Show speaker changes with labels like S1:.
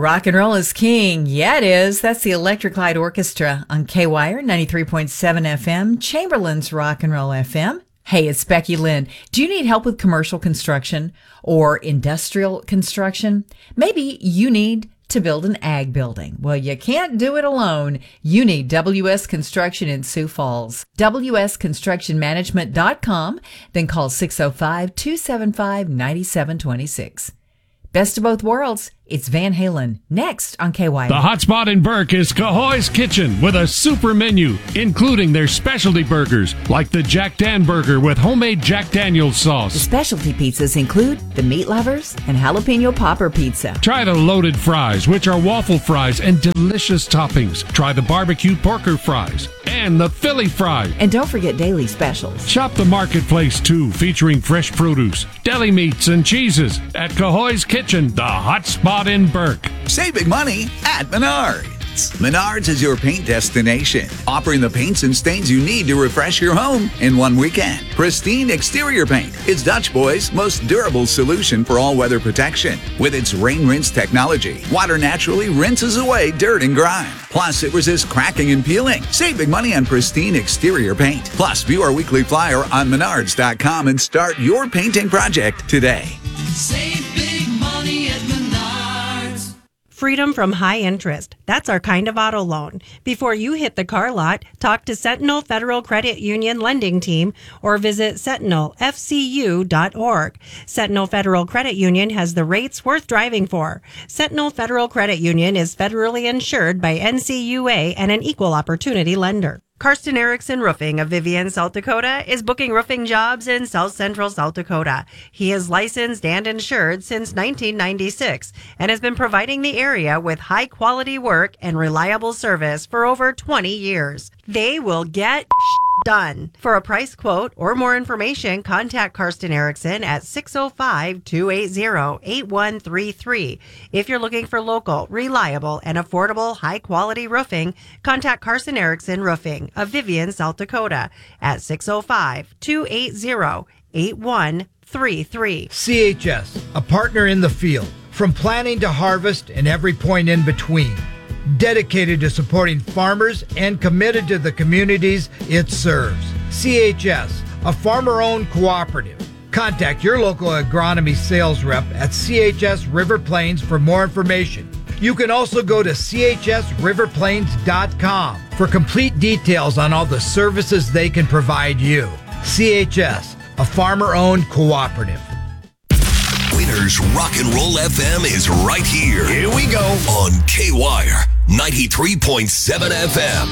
S1: Rock and roll is king. Yeah, it is. That's the Electric Light Orchestra on K-Wire 93.7 FM, Chamberlain's Rock and Roll FM. Hey, it's Becky Lynn. Do you need help with commercial construction or industrial construction? Maybe you need to build an ag building. Well, you can't do it alone. You need WS Construction in Sioux Falls. WSConstructionmanagement.com. Then call 605-275-9726. Best of both worlds. It's Van Halen. Next on KY.
S2: The hot spot in Burke is Cahoy's Kitchen with a super menu, including their specialty burgers, like the Jack Dan Burger with homemade Jack Daniel's
S1: The
S2: sauce.
S1: specialty pizzas include the Meat Lovers and Jalapeno Popper Pizza.
S2: Try the loaded fries, which are waffle fries and delicious toppings. Try the barbecue porker fries and the Philly fry.
S1: And don't forget daily specials.
S2: Shop the marketplace too, featuring fresh produce, deli meats, and cheeses at Cahoy's Kitchen, the hot spot in Burke.
S3: Save big money at Menards. Menards is your paint destination, offering the paints and stains you need to refresh your home in one weekend. Pristine exterior paint is Dutch Boy's most durable solution for all-weather protection. With its rain rinse technology, water naturally rinses away dirt and grime. Plus, it resists cracking and peeling. Save big money on pristine exterior paint. Plus, view our weekly flyer on Menards.com and start your painting project today.
S4: Save big money at Menards.
S5: Freedom from high interest. That's our kind of auto loan. Before you hit the car lot, talk to Sentinel Federal Credit Union Lending Team or visit sentinelfcu.org. Sentinel Federal Credit Union has the rates worth driving for. Sentinel Federal Credit Union is federally insured by NCUA and an equal opportunity lender. Karsten Erickson Roofing of Vivian, South Dakota is booking roofing jobs in South Central South Dakota. He is licensed and insured since 1996 and has been providing the area with high quality work and reliable service for over 20 years. They will get done. For a price quote or more information, contact Karsten Erickson at 605-280-8133. If you're looking for local, reliable, and affordable high-quality roofing, contact Karsten Erickson Roofing of Vivian, South Dakota at 605-280-8133.
S6: CHS, a partner in the field, from planting to harvest and every point in between. Dedicated to supporting farmers and committed to the communities it serves. CHS, a farmer-owned cooperative. Contact your local agronomy sales rep at CHS River Plains for more information. You can also go to chsriverplains.com for complete details on all the services they can provide you. CHS, a farmer-owned cooperative.
S7: Winners Rock and Roll FM is right here. Here we go on K-Wire 93.7 FM.